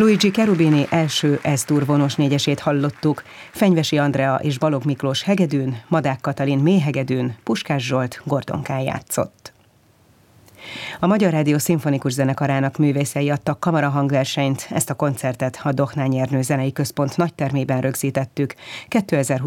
Luigi Cherubini első S-dur vonós négyesét hallottuk, Fenyvesi Andrea és Balogh Miklós hegedűn, Madák Katalin méhegedűn, Puskás Zsolt gordonkán játszott. A Magyar Rádió Szimfonikus Zenekarának művészei adtak kamarahangversenyt, ezt a koncertet a Dohnányi Ernő Zenei Központ nagytermében rögzítettük 2020.